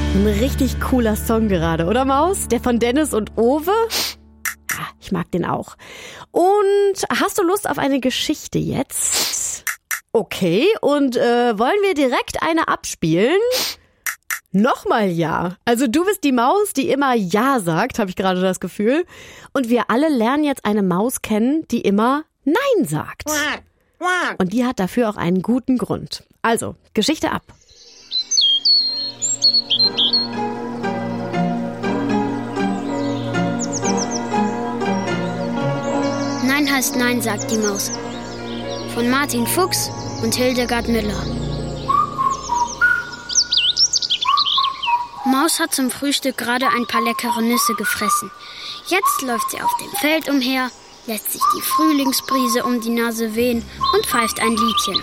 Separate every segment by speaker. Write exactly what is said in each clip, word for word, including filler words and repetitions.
Speaker 1: Ein richtig cooler Song gerade, oder Maus? Der von Dennis und Owe? Ja, ich mag den auch. Und hast du Lust auf eine Geschichte jetzt? Okay, und äh, wollen wir direkt eine abspielen? Nochmal ja. Also du bist die Maus, die immer ja sagt, habe ich gerade das Gefühl. Und wir alle lernen jetzt eine Maus kennen, die immer nein sagt. Und die hat dafür auch einen guten Grund. Also, Geschichte ab.
Speaker 2: Nein heißt Nein, sagt die Maus. Von Martin Fuchs und Hildegard Müller. Maus hat zum Frühstück gerade ein paar leckere Nüsse gefressen. Jetzt läuft sie auf dem Feld umher, lässt sich die Frühlingsbrise um die Nase wehen und pfeift ein Liedchen.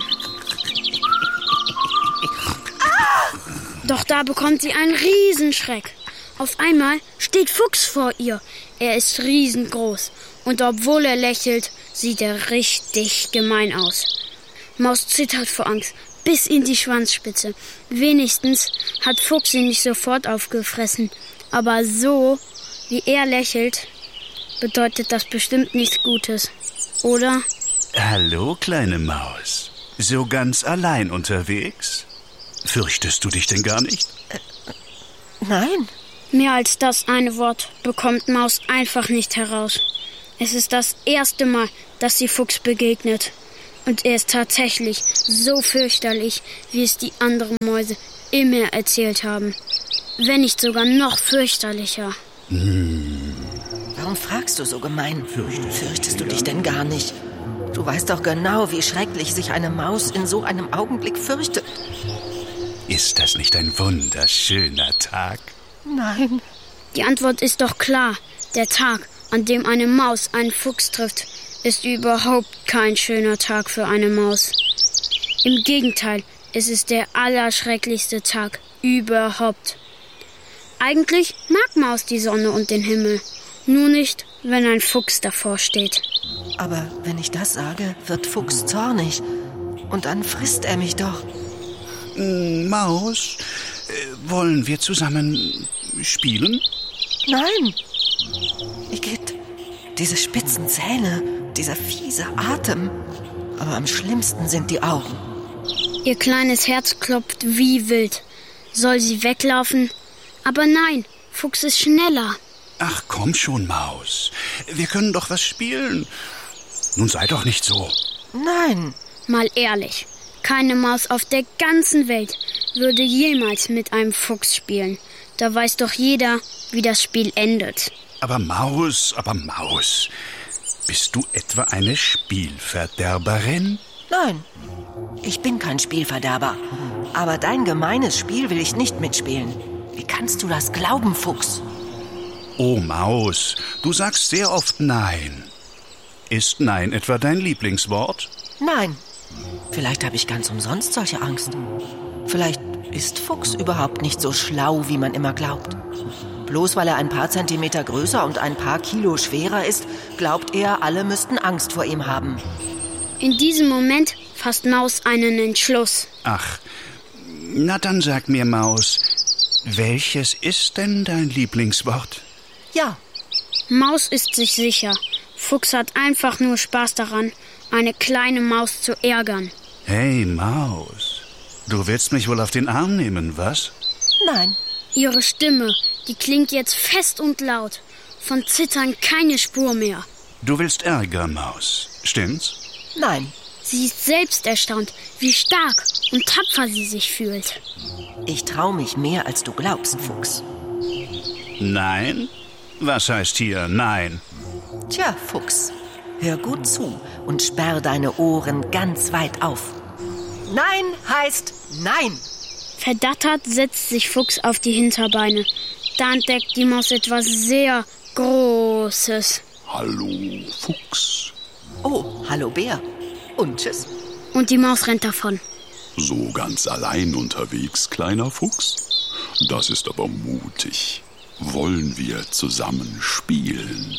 Speaker 2: Doch da bekommt sie einen Riesenschreck. Auf einmal steht Fuchs vor ihr. Er ist riesengroß und obwohl er lächelt, sieht er richtig gemein aus. Maus zittert vor Angst bis in die Schwanzspitze. Wenigstens hat Fuchs sie nicht sofort aufgefressen. Aber so, wie er lächelt, bedeutet das bestimmt nichts Gutes, oder?
Speaker 3: Hallo, kleine Maus. So ganz allein unterwegs? Fürchtest du dich denn gar nicht?
Speaker 4: Äh, nein.
Speaker 2: Mehr als das eine Wort bekommt Maus einfach nicht heraus. Es ist das erste Mal, dass sie Fuchs begegnet. Und er ist tatsächlich so fürchterlich, wie es die anderen Mäuse immer erzählt haben. Wenn nicht sogar noch fürchterlicher.
Speaker 4: Hm. Warum fragst du so gemein? Fürchtest, Fürchtest du dich denn gar nicht? Du weißt doch genau, wie schrecklich sich eine Maus in so einem Augenblick fürchtet.
Speaker 3: Ist das nicht ein wunderschöner Tag?
Speaker 4: Nein.
Speaker 2: Die Antwort ist doch klar. Der Tag, an dem eine Maus einen Fuchs trifft, ist überhaupt kein schöner Tag für eine Maus. Im Gegenteil, es ist der allerschrecklichste Tag überhaupt. Eigentlich mag Maus die Sonne und den Himmel, nur nicht, wenn ein Fuchs davor steht.
Speaker 4: Aber wenn ich das sage, wird Fuchs zornig und dann frisst er mich doch.
Speaker 3: Maus, äh, wollen wir zusammen spielen?
Speaker 4: Nein. Igitt, diese spitzen Zähne, dieser fiese Atem. Aber am schlimmsten sind die Augen.
Speaker 2: Ihr kleines Herz klopft wie wild. Soll sie weglaufen? Aber nein, Fuchs ist schneller.
Speaker 3: Ach, komm schon, Maus. Wir können doch was spielen. Nun sei doch nicht so.
Speaker 4: Nein.
Speaker 2: Mal ehrlich, keine Maus auf der ganzen Welt würde jemals mit einem Fuchs spielen. Da weiß doch jeder, wie das Spiel endet.
Speaker 3: Aber Maus, aber Maus, bist du etwa eine Spielverderberin?
Speaker 4: Nein, ich bin kein Spielverderber. Aber dein gemeines Spiel will ich nicht mitspielen. Wie kannst du das glauben, Fuchs?
Speaker 3: Oh, Maus, du sagst sehr oft Nein. Ist Nein etwa dein Lieblingswort?
Speaker 4: Nein. Vielleicht habe ich ganz umsonst solche Angst. Vielleicht ist Fuchs überhaupt nicht so schlau, wie man immer glaubt. Bloß weil er ein paar Zentimeter größer und ein paar Kilo schwerer ist, glaubt er, alle müssten Angst vor ihm haben.
Speaker 2: In diesem Moment fasst Maus einen Entschluss.
Speaker 3: Ach, na dann sag mir, Maus, welches ist denn dein Lieblingswort?
Speaker 4: Ja.
Speaker 2: Maus ist sich sicher. Fuchs hat einfach nur Spaß daran, eine kleine Maus zu ärgern.
Speaker 3: Hey, Maus, du willst mich wohl auf den Arm nehmen, was?
Speaker 4: Nein.
Speaker 2: Ihre Stimme, die klingt jetzt fest und laut. Von Zittern keine Spur mehr.
Speaker 3: Du willst Ärger, Maus, stimmt's?
Speaker 4: Nein.
Speaker 2: Sie ist selbst erstaunt, wie stark und tapfer sie sich fühlt.
Speaker 4: Ich trau mich mehr, als du glaubst, Fuchs.
Speaker 3: Nein? Was heißt hier Nein?
Speaker 4: Tja, Fuchs, hör gut zu und sperr deine Ohren ganz weit auf. Nein heißt Nein.
Speaker 2: Verdattert setzt sich Fuchs auf die Hinterbeine. Da entdeckt die Maus etwas sehr Großes.
Speaker 5: Hallo, Fuchs.
Speaker 4: Oh, hallo, Bär. Und tschüss.
Speaker 2: Und die Maus rennt davon.
Speaker 5: So ganz allein unterwegs, kleiner Fuchs? Das ist aber mutig. Wollen wir zusammen spielen?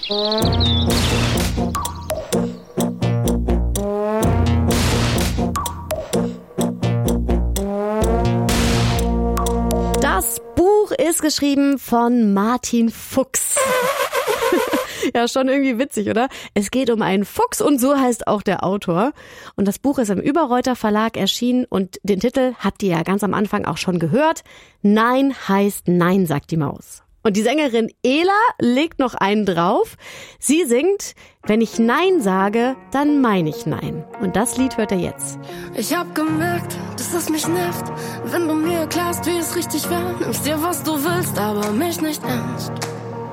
Speaker 1: Das Buch Buch ist geschrieben von Martin Fuchs. Ja, schon irgendwie witzig, oder? Es geht um einen Fuchs und so heißt auch der Autor. Und das Buch ist im Überreuter Verlag erschienen und den Titel habt ihr ja ganz am Anfang auch schon gehört. Nein heißt Nein, sagt die Maus. Und die Sängerin Ela legt noch einen drauf. Sie singt, wenn ich Nein sage, dann meine ich Nein. Und das Lied hört ihr jetzt.
Speaker 6: Ich hab gemerkt, dass es mich nervt, wenn du mir erklärst, wie es richtig wäre. Nimmst dir, was du willst, aber mich nicht ernst.